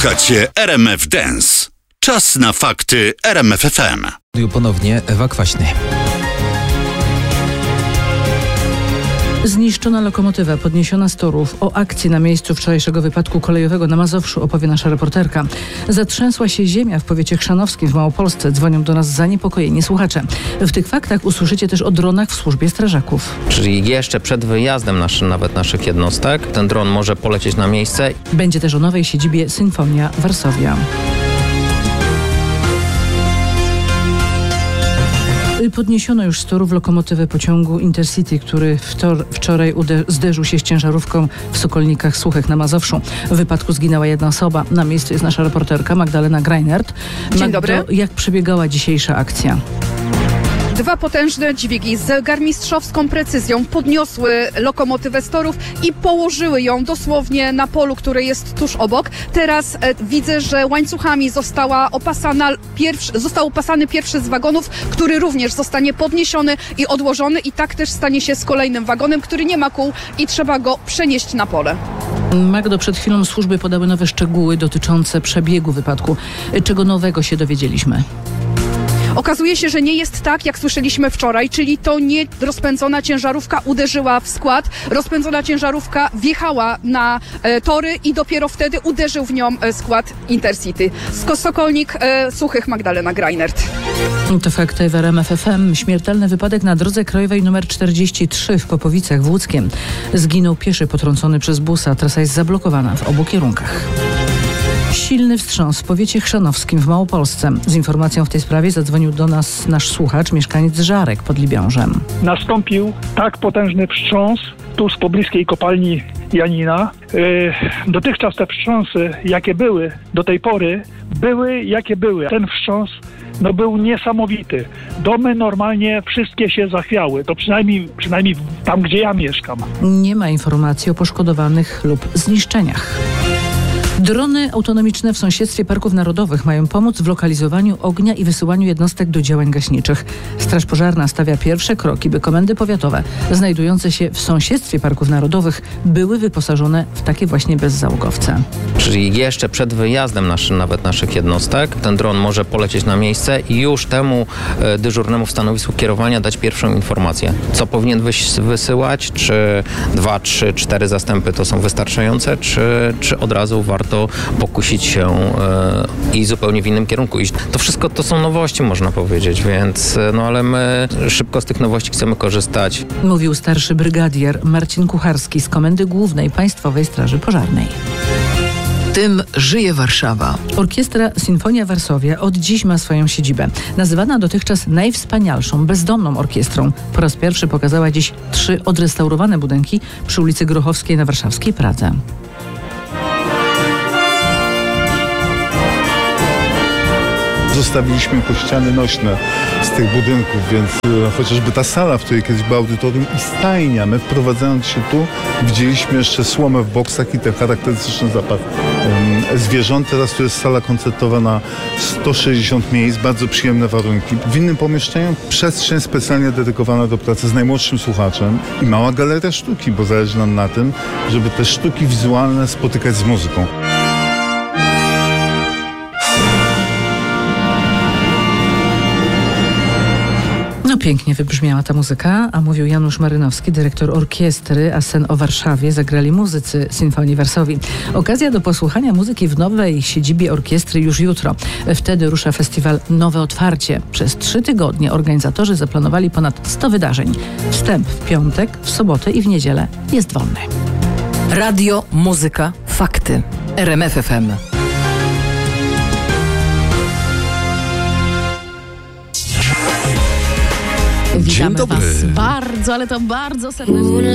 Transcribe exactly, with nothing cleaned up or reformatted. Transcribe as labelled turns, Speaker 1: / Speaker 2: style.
Speaker 1: Słuchacie R M F Dance. Czas na fakty R M F F M.
Speaker 2: Ponownie Ewa Kwaśny.
Speaker 3: Zniszczona lokomotywa podniesiona z torów. O akcji na miejscu wczorajszego wypadku kolejowego na Mazowszu opowie nasza reporterka. Zatrzęsła się ziemia w powiecie chrzanowskim w Małopolsce. Dzwonią do nas zaniepokojeni słuchacze. W tych faktach usłyszycie też o dronach w służbie strażaków.
Speaker 4: Czyli jeszcze przed wyjazdem nasz, nawet naszych jednostek ten dron może polecieć na miejsce.
Speaker 3: Będzie też o nowej siedzibie Sinfonia Varsovia. Podniesiono już z torów lokomotywę pociągu Intercity, który wtor- wczoraj uder- zderzył się z ciężarówką w Sokolnikach Suchych na Mazowszu. W wypadku zginęła jedna osoba. Na miejscu jest nasza reporterka Magdalena Greinert.
Speaker 5: Dzień
Speaker 3: Magdo,
Speaker 5: dobry.
Speaker 3: Jak przebiegała dzisiejsza akcja?
Speaker 5: Dwa potężne dźwigi z zegarmistrzowską precyzją podniosły lokomotywę z torów i położyły ją dosłownie na polu, które jest tuż obok. Teraz e, widzę, że łańcuchami została opasana pierwszy, został opasany pierwszy z wagonów, który również zostanie podniesiony i odłożony, i tak też stanie się z kolejnym wagonem, który nie ma kół i trzeba go przenieść na pole.
Speaker 3: Magdo, przed chwilą służby podały nowe szczegóły dotyczące przebiegu wypadku. Czego nowego się dowiedzieliśmy?
Speaker 5: Okazuje się, że nie jest tak, jak słyszeliśmy wczoraj, czyli to nie rozpędzona ciężarówka uderzyła w skład. Rozpędzona ciężarówka wjechała na e, tory i dopiero wtedy uderzył w nią e, skład Intercity. Z Sokolnik e, Suchych, Magdalena Greinert.
Speaker 3: To fakty w R M F F M. Śmiertelny wypadek na drodze krajowej nr czterdzieści trzy w Popowicach w Łódzkiem. Zginął pieszy potrącony przez busa. Trasa jest zablokowana w obu kierunkach. Silny wstrząs w powiecie chrzanowskim w Małopolsce. Z informacją w tej sprawie zadzwonił do nas nasz słuchacz, mieszkaniec Żarek pod Libiążem.
Speaker 6: Nastąpił tak potężny wstrząs tu z pobliskiej kopalni Janina. Yy, dotychczas te wstrząsy, jakie były do tej pory, były jakie były. Ten wstrząs no, był niesamowity. Domy normalnie wszystkie się zachwiały. To przynajmniej, przynajmniej tam, gdzie ja mieszkam.
Speaker 3: Nie ma informacji o poszkodowanych lub zniszczeniach. Drony autonomiczne w sąsiedztwie parków narodowych mają pomóc w lokalizowaniu ognia i wysyłaniu jednostek do działań gaśniczych. Straż Pożarna stawia pierwsze kroki, by komendy powiatowe znajdujące się w sąsiedztwie parków narodowych były wyposażone w takie właśnie bezzałogowce.
Speaker 4: Czyli jeszcze przed wyjazdem nasz, nawet naszych jednostek ten dron może polecieć na miejsce i już temu e, dyżurnemu w stanowisku kierowania dać pierwszą informację. Co powinien wys- wysyłać? Czy dwa, trzy, cztery zastępy to są wystarczające? Czy, czy od razu warto to pokusić się e, i zupełnie w innym kierunku iść. To wszystko to są nowości, można powiedzieć, więc no ale my szybko z tych nowości chcemy korzystać.
Speaker 3: Mówił starszy brygadier Marcin Kucharski z Komendy Głównej Państwowej Straży Pożarnej.
Speaker 7: Tym żyje Warszawa.
Speaker 3: Orkiestra Sinfonia Varsovia od dziś ma swoją siedzibę. Nazywana dotychczas najwspanialszą, bezdomną orkiestrą. Po raz pierwszy pokazała dziś trzy odrestaurowane budynki przy ulicy Grochowskiej na warszawskiej Pradze.
Speaker 8: Zostawiliśmy ściany nośne z tych budynków, więc e, chociażby ta sala, w której kiedyś było audytorium i stajnia, my wprowadzając się tu widzieliśmy jeszcze słomę w boksach i ten charakterystyczny zapach e, zwierząt. Teraz tu jest sala koncertowa na sto sześćdziesiąt miejsc, bardzo przyjemne warunki. W innym pomieszczeniu przestrzeń specjalnie dedykowana do pracy z najmłodszym słuchaczem i mała galeria sztuki, bo zależy nam na tym, żeby te sztuki wizualne spotykać z muzyką.
Speaker 3: No pięknie wybrzmiała ta muzyka, a mówił Janusz Marynowski, dyrektor orkiestry, a sen o Warszawie zagrali muzycy Sinfonii Varsovii. Okazja do posłuchania muzyki w nowej siedzibie orkiestry już jutro. Wtedy rusza festiwal Nowe Otwarcie. Przez trzy tygodnie organizatorzy zaplanowali ponad sto wydarzeń. Wstęp w piątek, w sobotę i w niedzielę jest wolny.
Speaker 7: Radio, muzyka, fakty. R M F F M.
Speaker 2: Dzień
Speaker 9: Witamy
Speaker 2: dobry.
Speaker 9: Was bardzo, ale to bardzo serdecznie.